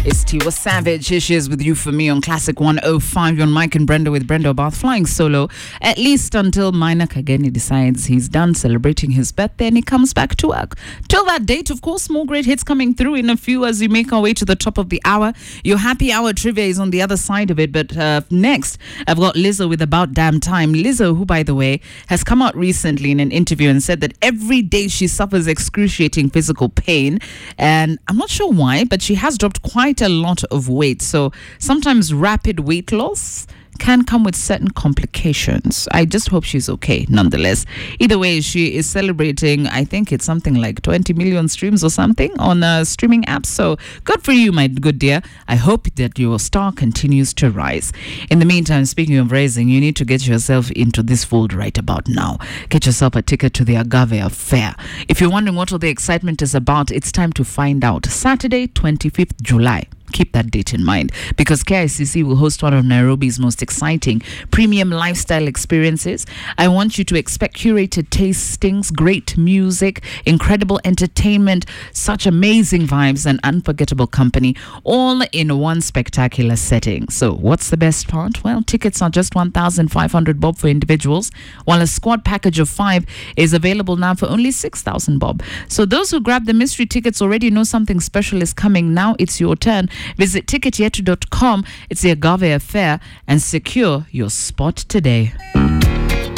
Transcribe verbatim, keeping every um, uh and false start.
It's Tiwa Savage. Here she is with You For Me on Classic one oh five. You're on Mike and Brenda with Brenda Bath flying solo, at least until Maina Kageni decides he's done celebrating his birthday and he comes back to work. Till that date, of course, more great hits coming through in a few as we make our way to the top of the hour. Your happy hour trivia is on the other side of it. But uh, next, I've got Lizzo with About Damn Time. Lizzo, who, by the way, has come out recently in an interview and said that every day she suffers excruciating physical pain. And I'm not sure why, but she has dropped quite a lot of weight. So sometimes rapid weight loss can come with certain complications. I just hope she's okay nonetheless. Either way, she is celebrating, I think it's something like twenty million streams or something on a streaming app. So good for you, my good dear. I hope that your star continues to rise. In the meantime, speaking of rising, you need to get yourself into this fold right about now. Get yourself a ticket to the Agave Affair. If you're wondering what all the excitement is about, it's time to find out. Saturday, twenty-fifth July. Keep that date in mind because K I C C will host one of Nairobi's most exciting premium lifestyle experiences. I want you to expect curated tastings, great music, incredible entertainment, such amazing vibes and unforgettable company, all in one spectacular setting. So what's the best part? Well, tickets are just one thousand five hundred bob for individuals, while a squad package of five is available now for only six thousand bob. So those who grab the mystery tickets already know something special is coming. Now it's your turn. Visit ticket yetu dot com. It's the Agave Affair and secure your spot today.